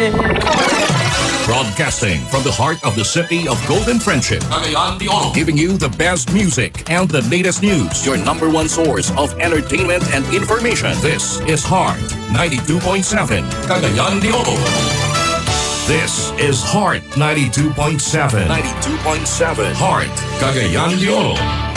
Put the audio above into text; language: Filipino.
Broadcasting from the heart of the city of Golden Friendship, Cagayan de Oro, giving you the best music and the latest news. Your number one source of entertainment and information. This is Heart 92.7, Cagayan de Oro. This is Heart 92.7, 92.7, Heart, Cagayan de Oro.